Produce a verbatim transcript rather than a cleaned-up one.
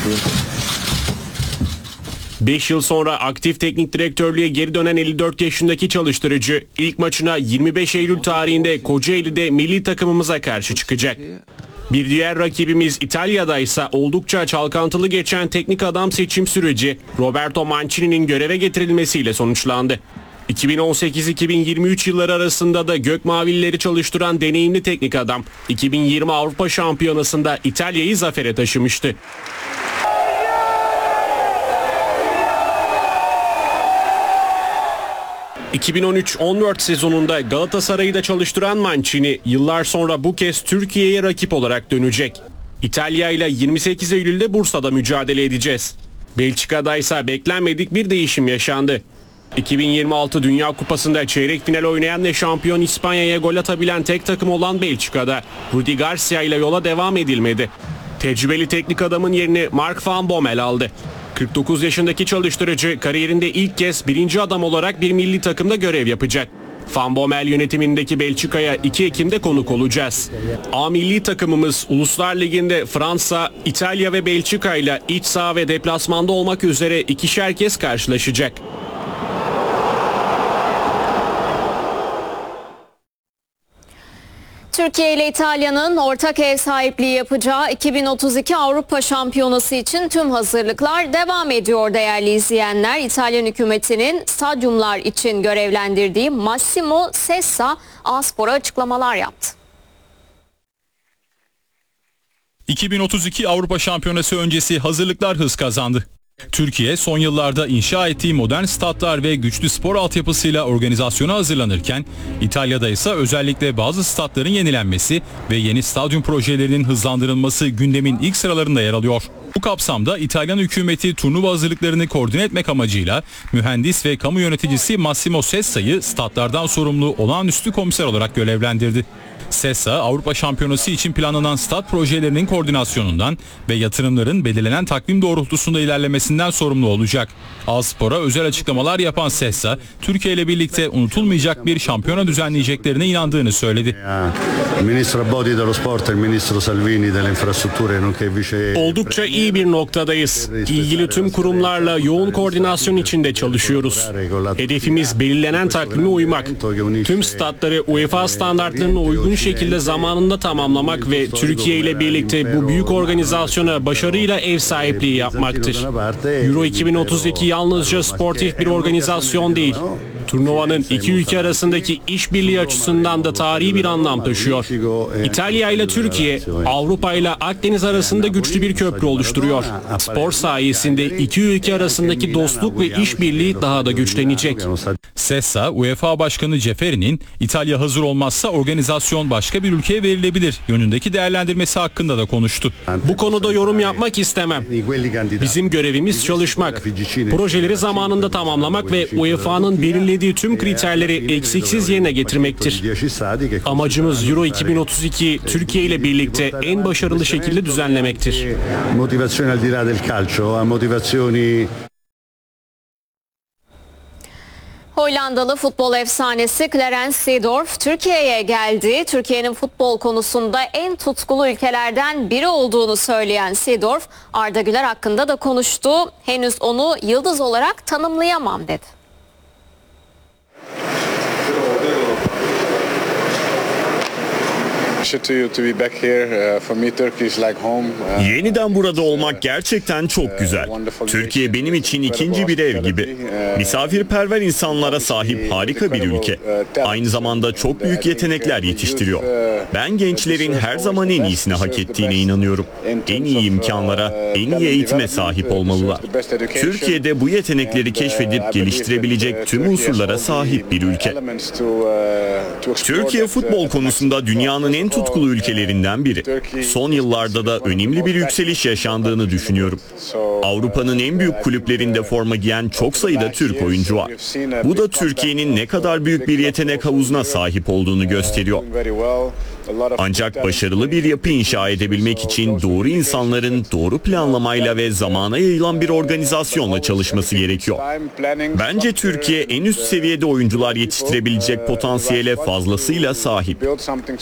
beş yıl sonra aktif teknik direktörlüğe geri dönen elli dört yaşındaki çalıştırıcı ilk maçına yirmi beş Eylül tarihinde Kocaeli'de milli takımımıza karşı çıkacak. Bir diğer rakibimiz İtalya'da ise oldukça çalkantılı geçen teknik adam seçim süreci Roberto Mancini'nin göreve getirilmesiyle sonuçlandı. iki bin on sekiz iki bin yirmi üç yılları arasında da Gökmavilileri çalıştıran deneyimli teknik adam iki bin yirmi Avrupa Şampiyonası'nda İtalya'yı zafere taşımıştı. iki bin on üç on dört sezonunda Galatasaray'ı da çalıştıran Mancini yıllar sonra bu kez Türkiye'ye rakip olarak dönecek. İtalya ile yirmi sekiz Eylül'de Bursa'da mücadele edeceğiz. Belçika'da ise beklenmedik bir değişim yaşandı. iki bin yirmi altı Dünya Kupası'nda çeyrek final oynayan ve şampiyon İspanya'ya gol atabilen tek takım olan Belçika'da Rudi Garcia ile yola devam edilmedi. Tecrübeli teknik adamın yerini Mark van Bommel aldı. kırk dokuz yaşındaki çalıştırıcı kariyerinde ilk kez birinci adam olarak bir milli takımda görev yapacak. Van Bommel yönetimindeki Belçika'ya iki Ekim'de konuk olacağız. A milli takımımız Uluslar Ligi'nde Fransa, İtalya ve Belçika ile iç saha ve deplasmanda olmak üzere ikişer kez karşılaşacak. Türkiye ile İtalya'nın ortak ev sahipliği yapacağı iki bin otuz iki Avrupa Şampiyonası için tüm hazırlıklar devam ediyor değerli izleyenler. İtalyan hükümetinin stadyumlar için görevlendirdiği Massimo Sessa A-Spor'a açıklamalar yaptı. iki bin otuz iki Avrupa Şampiyonası öncesi hazırlıklar hız kazandı. Türkiye son yıllarda inşa ettiği modern statlar ve güçlü spor altyapısıyla organizasyona hazırlanırken İtalya'da ise özellikle bazı statların yenilenmesi ve yeni stadyum projelerinin hızlandırılması gündemin ilk sıralarında yer alıyor. Bu kapsamda İtalyan hükümeti turnuva hazırlıklarını koordine etmek amacıyla mühendis ve kamu yöneticisi Massimo Sessa'yı statlardan sorumlu olağanüstü komiser olarak görevlendirdi. Sessa, Avrupa Şampiyonası için planlanan stat projelerinin koordinasyonundan ve yatırımların belirlenen takvim doğrultusunda ilerlemesinden sorumlu olacak. A-Spor'a özel açıklamalar yapan Sessa, Türkiye ile birlikte unutulmayacak bir şampiyona düzenleyeceklerine inandığını söyledi. Oldukça iyi bir noktadayız. İlgili tüm kurumlarla yoğun koordinasyon içinde çalışıyoruz. Hedefimiz belirlenen takvime uymak. Tüm statları UEFA standartlarına uygun şekilde zamanında tamamlamak ve Türkiye ile birlikte bu büyük organizasyona başarıyla ev sahipliği yapmaktır. Euro iki bin otuz iki yalnızca sportif bir organizasyon değil. Turnuvanın iki ülke arasındaki işbirliği açısından da tarihi bir anlam taşıyor. İtalya ile Türkiye, Avrupa ile Akdeniz arasında güçlü bir köprü oluşturuyor. Spor sayesinde iki ülke arasındaki dostluk ve işbirliği daha da güçlenecek. Sessa, UEFA Başkanı Ceferi'nin İtalya hazır olmazsa organizasyon başka bir ülkeye verilebilir yönündeki değerlendirmesi hakkında da konuştu. Bu konuda yorum yapmak istemem. Bizim görevimiz çalışmak, projeleri zamanında tamamlamak ve U E F A'nın belirlediği tüm kriterleri eksiksiz yerine getirmektir. Amacımız Euro iki bin otuz iki Türkiye ile birlikte en başarılı şekilde düzenlemektir. Hollandalı futbol efsanesi Clarence Seedorf Türkiye'ye geldi. Türkiye'nin futbol konusunda en tutkulu ülkelerden biri olduğunu söyleyen Seedorf, Arda Güler hakkında da konuştu. Henüz onu yıldız olarak tanımlayamam dedi. Yeniden burada olmak gerçekten çok güzel. Türkiye benim için ikinci bir ev gibi. Misafirperver insanlara sahip harika bir ülke. Aynı zamanda çok büyük yetenekler yetiştiriyor. Ben gençlerin her zaman en iyisini hak ettiğine inanıyorum. En iyi imkanlara, en iyi eğitime sahip olmalılar. Türkiye'de bu yetenekleri keşfedip geliştirebilecek tüm unsurlara sahip bir ülke. Türkiye futbol konusunda dünyanın en tutkulu ülkelerinden biri. Son yıllarda da önemli bir yükseliş yaşandığını düşünüyorum. Avrupa'nın en büyük kulüplerinde forma giyen çok sayıda Türk oyuncu var. Bu da Türkiye'nin ne kadar büyük bir yetenek havuzuna sahip olduğunu gösteriyor. Ancak başarılı bir yapı inşa edebilmek için doğru insanların doğru planlamayla ve zamana yayılan bir organizasyonla çalışması gerekiyor. Bence Türkiye en üst seviyede oyuncular yetiştirebilecek potansiyele fazlasıyla sahip.